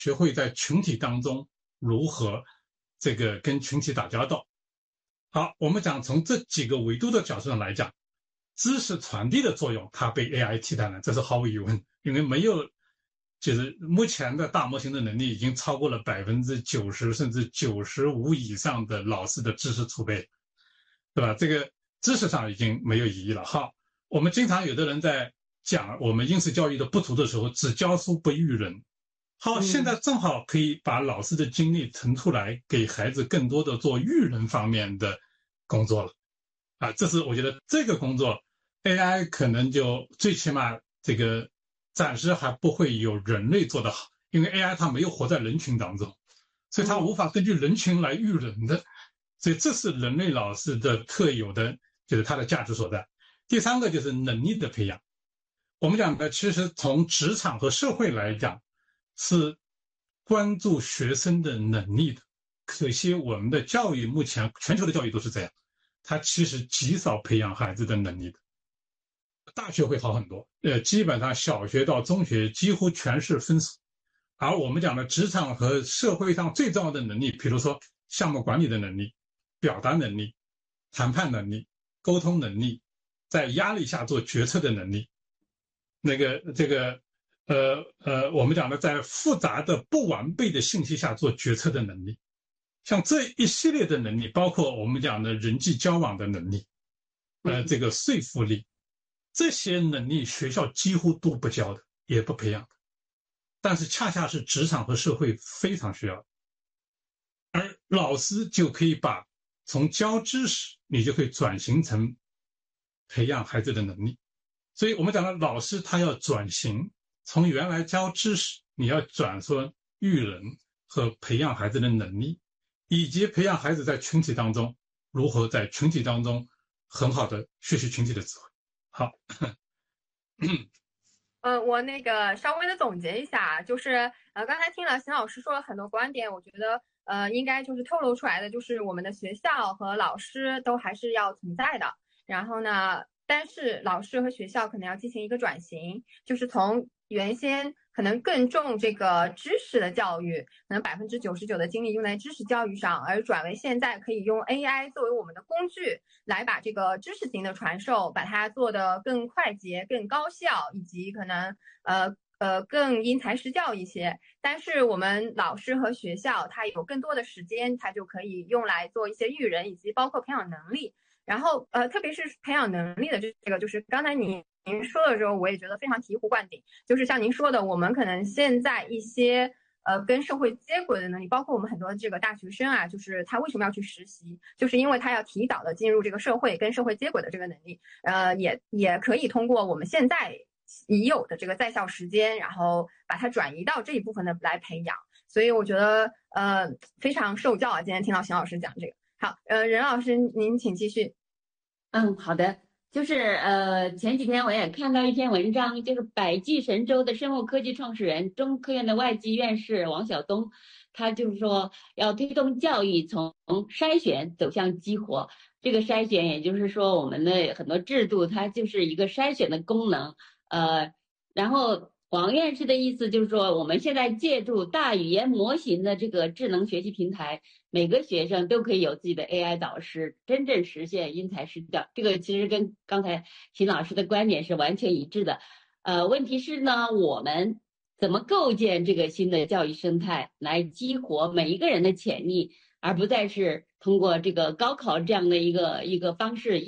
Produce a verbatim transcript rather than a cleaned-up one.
学会在群体当中如何这个跟群体打交道。好，我们讲从这几个维度的角度上来讲，知识传递的作用它被 A I 替代了，这是毫无疑问，因为没有就是目前的大模型的能力已经超过了百分之九十甚至九十五以上的老师的知识储备，对吧？这个知识上已经没有意义了。好，我们经常有的人在讲我们应试教育的不足的时候，只教书不育人。好，现在正好可以把老师的精力腾出来，给孩子更多的做育人方面的工作了。啊，这是我觉得这个工作 A I 可能就最起码这个暂时还不会有人类做得好，因为 A I 它没有活在人群当中，所以它无法根据人群来育人的，所以这是人类老师的特有的，就是它的价值所在。第三个就是能力的培养，我们讲的其实从职场和社会来讲是关注学生的能力的，可惜我们的教育目前全球的教育都是这样，它其实极少培养孩子的能力的。大学会好很多，呃，基本上小学到中学几乎全是分数，而我们讲的职场和社会上最重要的能力，比如说项目管理的能力、表达能力、谈判能力、沟通能力，在压力下做决策的能力，那个这个呃呃，我们讲的在复杂的不完备的信息下做决策的能力，像这一系列的能力，包括我们讲的人际交往的能力，呃，这个说服力。这些能力学校几乎都不教的，也不培养的，但是恰恰是职场和社会非常需要的。而老师就可以把从教知识，你就可以转型成培养孩子的能力。所以我们讲的老师他要转型，从原来教知识，你要转说育人和培养孩子的能力，以及培养孩子在群体当中如何在群体当中很好的学习群体的智慧。好， 嗯，呃，我那个稍微的总结一下，就是呃，刚才听了邢老师说了很多观点，我觉得呃，应该就是透露出来的，就是我们的学校和老师都还是要存在的。然后呢，但是老师和学校可能要进行一个转型，就是从原先可能更重这个知识的教育，可能百分之九十九的精力用在知识教育上，而转为现在可以用 A I 作为我们的工具，来把这个知识型的传授，把它做得更快捷、更高效，以及可能呃呃更因材施教一些。但是我们老师和学校，它有更多的时间，它就可以用来做一些育人，以及包括培养能力。然后呃，特别是培养能力的这个，就是刚才您您说的时候，我也觉得非常醍醐灌顶。就是像您说的，我们可能现在一些呃跟社会接轨的能力，包括我们很多这个大学生啊，就是他为什么要去实习，就是因为他要提早的进入这个社会，跟社会接轨的这个能力，呃，也也可以通过我们现在已有的这个在校时间，然后把它转移到这一部分的来培养。所以我觉得呃非常受教啊，今天听到邢老师讲这个。好，呃，任老师您请继续。 嗯，好的，就是呃，前几天我也看到一篇文章，就是百济神州的生物科技创始人、中科院的外籍院士王晓东，他就是说要推动教育从筛选走向激活。这个筛选，也就是说我们的很多制度，它就是一个筛选的功能。呃，然后王院士的意思就是说，我们现在借助大语言模型的这个智能学习平台，每个学生都可以有自己的 A I 导师，真正实现因材施教。这个其实跟刚才秦老师的观点是完全一致的。呃，问题是呢，我们怎么构建这个新的教育生态，来激活每一个人的潜力，而不再是通过这个高考这样的一个一个方式。